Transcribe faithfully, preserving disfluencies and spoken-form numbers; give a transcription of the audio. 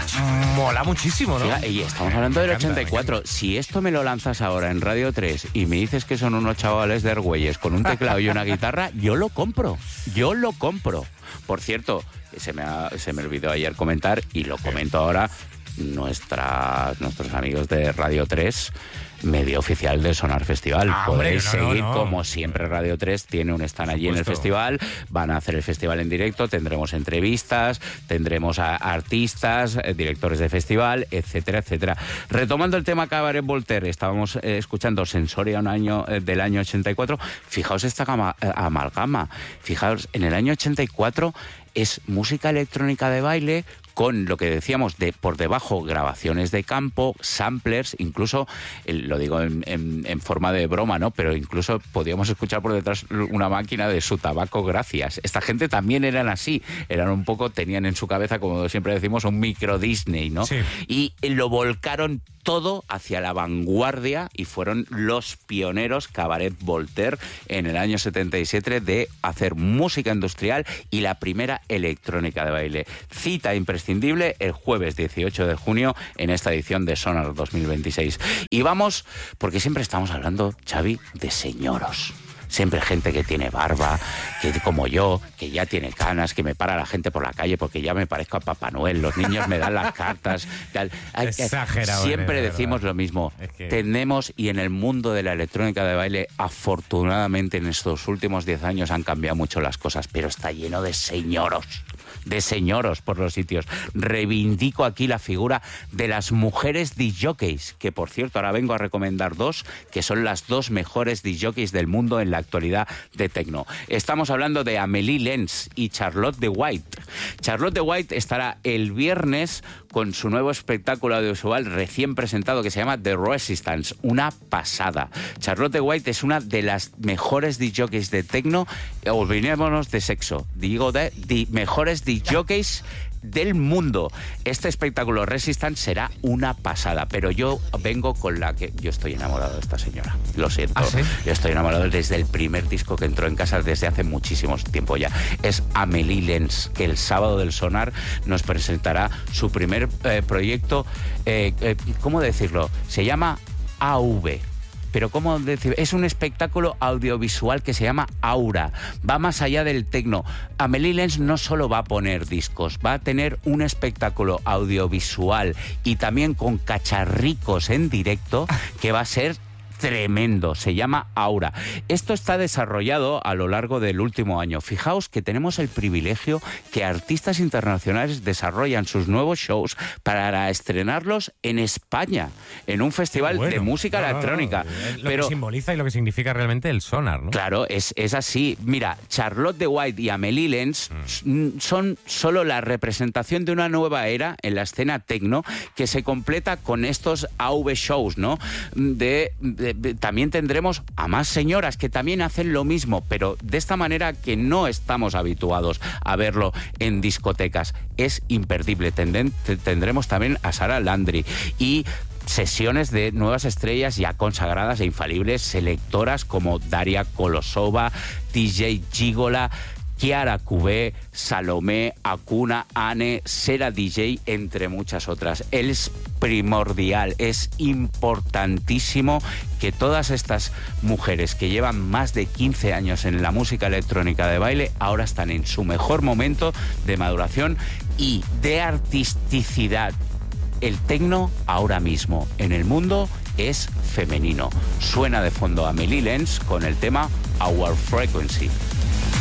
mola muchísimo, ¿no? Fíjate, y estamos hablando del ochenta y cuatro. Si esto me lo lanzas ahora en Radio tres y me dices que son unos chavales de Argüelles con un teclado y una guitarra, yo lo compro. Yo lo compro. Por cierto, se me, ha, se me olvidó ayer comentar y lo comento ahora. Nuestra, nuestros amigos de Radio tres, medio oficial del Sonar Festival. Ah, Podéis hombre, no, seguir no, no. como siempre. Radio tres tiene un stand allí en el festival, van a hacer el festival en directo, tendremos entrevistas, tendremos a artistas, eh, directores de festival, etcétera, etcétera. Retomando el tema Cabaret Voltaire, estábamos eh, escuchando Sensoria un año, eh, del año ochenta y cuatro. Fijaos esta gama, eh, amalgama. Fijaos, en el año ochenta y cuatro es música electrónica de baile con lo que decíamos de por debajo, grabaciones de campo, samplers, incluso, el, lo digo en, en, en forma de broma, ¿no? Pero incluso podíamos escuchar por detrás una máquina de Su Tabaco Gracias. Esta gente también eran así, eran un poco, tenían en su cabeza, como siempre decimos, un micro Disney, ¿no? Sí. Y lo volcaron todo hacia la vanguardia y fueron los pioneros, Cabaret Voltaire, en el año setenta y siete, de hacer música industrial y la primera electrónica de baile. Cita imprescindible el jueves dieciocho de junio en esta edición de Sonar dos mil veintiséis. Y vamos, porque siempre estamos hablando, Xavi, de señoros. Siempre gente que tiene barba, que como yo, que ya tiene canas, que me para la gente por la calle porque ya me parezco a Papá Noel, los niños me dan las cartas. Tal. Exagerado. Siempre eres, decimos ¿verdad? lo mismo. Es que... Tenemos, y en el mundo de la electrónica de baile, afortunadamente en estos últimos diez años han cambiado mucho las cosas, pero está lleno de señoros. de señoros por los sitios. Reivindico aquí la figura de las mujeres disjockeys, que por cierto ahora vengo a recomendar dos, que son las dos mejores disjockeys del mundo en la actualidad de techno. Estamos hablando de Amélie Lenz y Charlotte de White. Charlotte de White estará el viernes con su nuevo espectáculo audiovisual recién presentado que se llama The Resistance, una pasada. Charlotte de White es una de las mejores disjockeys de techno, olvidémonos de sexo, digo de, de mejores disjockeys del mundo. Este espectáculo Resistance será una pasada, pero yo vengo con la que yo estoy enamorado de esta señora. Lo siento. ¿Ah, sí? Yo estoy enamorado desde el primer disco que entró en casa desde hace muchísimo tiempo ya. Es Amélie Lenz, que el sábado del Sonar nos presentará su primer eh, proyecto, eh, eh, ¿cómo decirlo? Se llama A V. Pero ¿cómo decir? Es un espectáculo audiovisual que se llama Aura. Va más allá del techno. Amélie Lenz no solo va a poner discos, va a tener un espectáculo audiovisual y también con cacharricos en directo que va a ser tremendo, se llama Aura. Esto está desarrollado a lo largo del último año. Fijaos que tenemos el privilegio que artistas internacionales desarrollan sus nuevos shows para estrenarlos en España, en un festival bueno, de música no, electrónica. No, no. Lo Pero que simboliza y lo que significa realmente el Sonar, ¿no? claro, es, es así. Mira, Charlotte de White y Amélie Lenz mm. son solo la representación de una nueva era en la escena techno que se completa con estos A V shows, ¿no? De, de también tendremos a más señoras que también hacen lo mismo, pero de esta manera que no estamos habituados a verlo en discotecas. Es imperdible. Tenden, tendremos también a Sara Landry y sesiones de nuevas estrellas ya consagradas e infalibles, selectoras como Daria Kolosova, D J Gigola, Chiara Cubé, Salomé, Akuna, Ane, Sera D J, entre muchas otras. Es primordial, es importantísimo que todas estas mujeres que llevan más de quince años en la música electrónica de baile ahora están en su mejor momento de maduración y de artisticidad. El techno ahora mismo en el mundo es femenino. Suena de fondo a Amélie Lenz con el tema Our Frequency.